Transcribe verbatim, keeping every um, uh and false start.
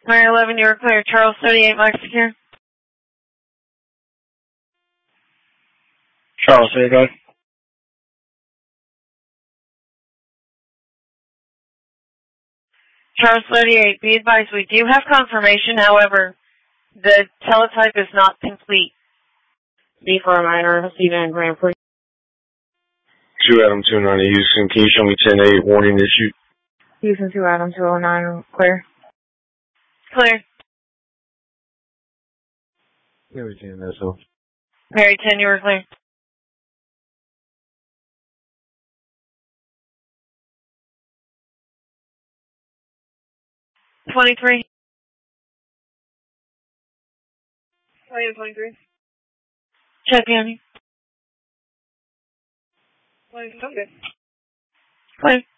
Mary eleven, you were clear. Charles thirty-eight, Mike Secure. Charles thirty-eight. Charles thirty-eight, be advised, we do have confirmation, however, the teletype is not complete. B for a minor, Stephen Grand Prix. two Adam two ninety, Houston. Can you show me ten eight warning issue? Houston two Adam two oh nine, clear. Clear. Mary ten, that's all. Mary ten, you were clear. twenty-three. twenty-three. Check County. Okay. Clear.